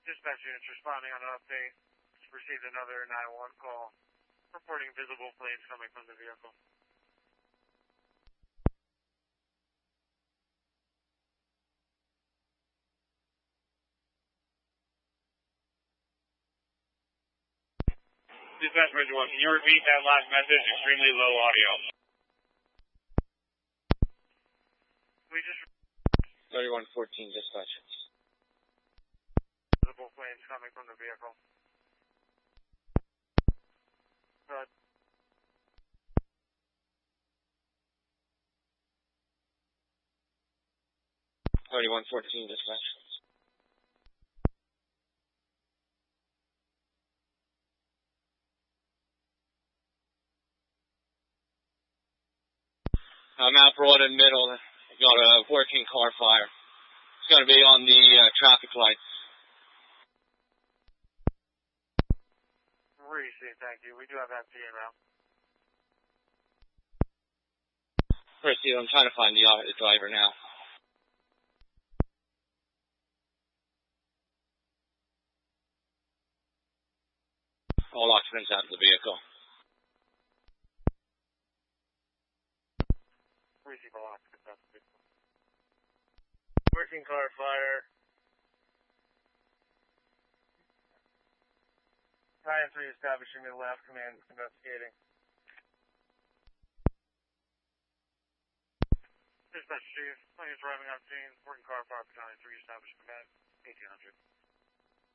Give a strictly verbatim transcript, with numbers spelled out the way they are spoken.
Dispatch units responding on an update. Received another nine one one call reporting visible flames coming from the vehicle. Dispatch Bridge one, can you repeat that last message? Extremely low audio. We just thirty-one fourteen dispatch. Visible flames coming from the vehicle. Good. thirty-one fourteen dispatch. I'm out broad and middle. Got a working car fire. It's going to be on the uh, traffic lights. Receive, thank you. We do have M P in now. Receive, I'm trying to find the, uh, the driver now. All occupants out of the vehicle. Receive all occupants out of the vehicle. Working car fire. nine three establishing middle left command investigating. Dispatch chief, plane is arriving on scene. Working car fire battalion three establishing command eighteen hundred.